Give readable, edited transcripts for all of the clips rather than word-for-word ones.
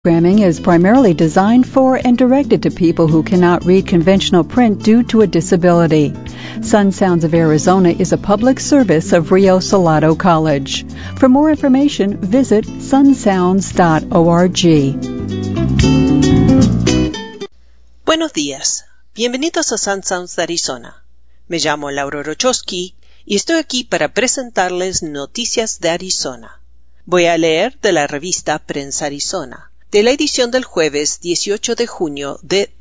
Programming is primarily designed for and directed to people who cannot read conventional print due to a disability. Sun Sounds of Arizona is a public service of Rio Salado College. For more information, visit sunsounds.org. Buenos días. Bienvenidos a Sun Sounds de Arizona. Me llamo Laura Rochowski y estoy aquí para presentarles noticias de Arizona. Voy a leer de la revista Prensa Arizona, de la edición del jueves 18 de junio de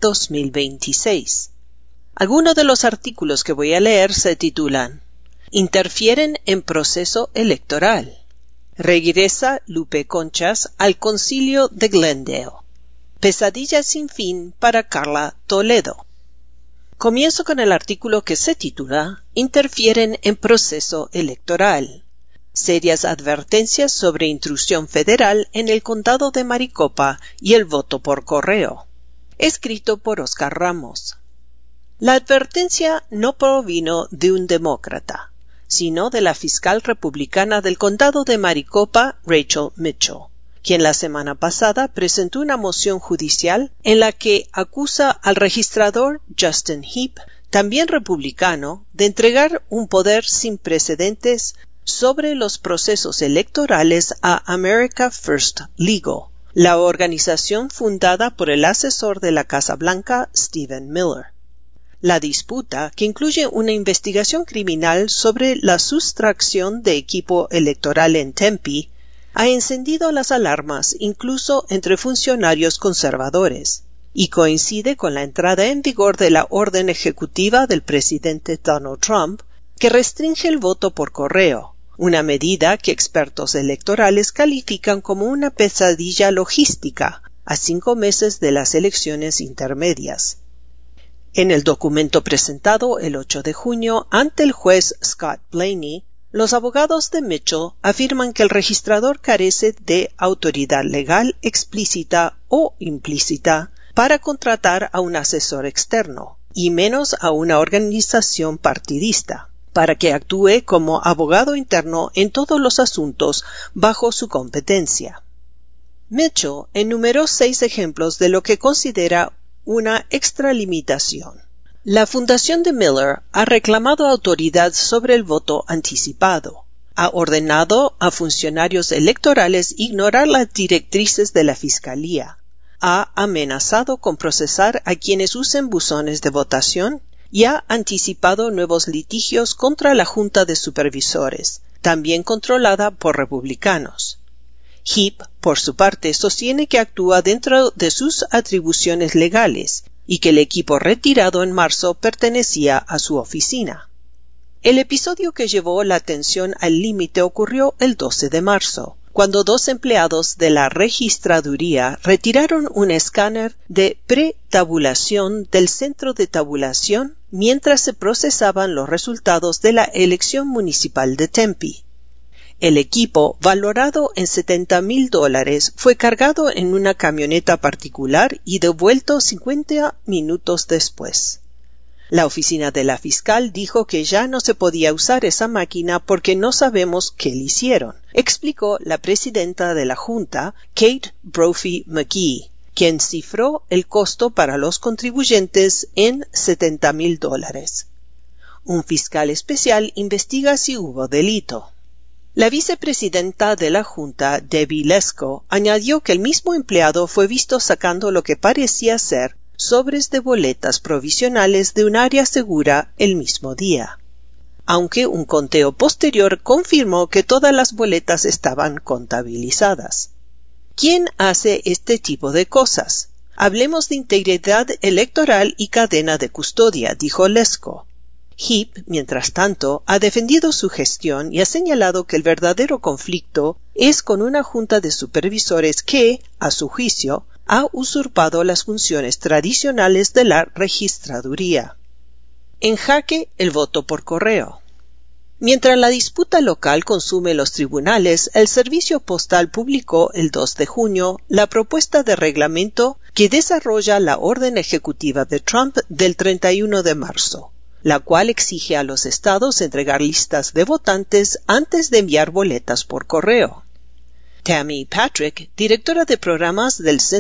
2026. Algunos de los artículos que voy a leer se titulan Interfieren en proceso electoral. Regresa Lupe Conchas al concilio de Glendale. Pesadilla sin fin para Carla Toledo. Comienzo con el artículo que se titula Interfieren en proceso electoral. Serias advertencias sobre intrusión federal en el condado de Maricopa y el voto por correo. Escrito por Oscar Ramos. La advertencia no provino de un demócrata, sino de la fiscal republicana del condado de Maricopa, Rachel Mitchell, quien la semana pasada presentó una moción judicial en la que acusa al registrador Justin Heap, también republicano, de entregar un poder sin precedentes sobre los procesos electorales a America First Legal, la organización fundada por el asesor de la Casa Blanca, Stephen Miller. La disputa, que incluye una investigación criminal sobre la sustracción de equipo electoral en Tempe, ha encendido las alarmas incluso entre funcionarios conservadores, y coincide con la entrada en vigor de la orden ejecutiva del presidente Donald Trump que restringe el voto por correo, una medida que expertos electorales califican como una pesadilla logística a 5 meses de las elecciones intermedias. En el documento presentado el 8 de junio ante el juez Scott Blaney, los abogados de Mitchell afirman que el registrador carece de autoridad legal explícita o implícita para contratar a un asesor externo, y menos a una organización partidista, para que actúe como abogado interno en todos los asuntos bajo su competencia. Mitchell enumeró 6 ejemplos de lo que considera una extralimitación. La fundación de Miller ha reclamado autoridad sobre el voto anticipado, ha ordenado a funcionarios electorales ignorar las directrices de la Fiscalía, ha amenazado con procesar a quienes usen buzones de votación y ha anticipado nuevos litigios contra la Junta de Supervisores, también controlada por republicanos. Heap, por su parte, sostiene que actúa dentro de sus atribuciones legales y que el equipo retirado en marzo pertenecía a su oficina. El episodio que llevó la atención al límite ocurrió el 12 de marzo, cuando 2 empleados de la registraduría retiraron un escáner de pretabulación del centro de tabulación mientras se procesaban los resultados de la elección municipal de Tempe. El equipo, valorado en $70,000, fue cargado en una camioneta particular y devuelto 50 minutos después. La oficina de la fiscal dijo que ya no se podía usar esa máquina porque no sabemos qué le hicieron, explicó la presidenta de la Junta, Kate Brophy McGee, quien cifró el costo para los contribuyentes en $70,000. Un fiscal especial investiga si hubo delito. La vicepresidenta de la Junta, Debbie Lesko, añadió que el mismo empleado fue visto sacando lo que parecía ser sobres de boletas provisionales de un área segura el mismo día, aunque un conteo posterior confirmó que todas las boletas estaban contabilizadas. ¿Quién hace este tipo de cosas? Hablemos de integridad electoral y cadena de custodia, dijo Lesko. Heap, mientras tanto, ha defendido su gestión y ha señalado que el verdadero conflicto es con una junta de supervisores que, a su juicio, ha usurpado las funciones tradicionales de la registraduría. En jaque el voto por correo. Mientras la disputa local consume los tribunales, el Servicio Postal publicó el 2 de junio la propuesta de reglamento que desarrolla la orden ejecutiva de Trump del 31 de marzo. La cual exige a los estados entregar listas de votantes antes de enviar boletas por correo. Tammy Patrick, directora de programas del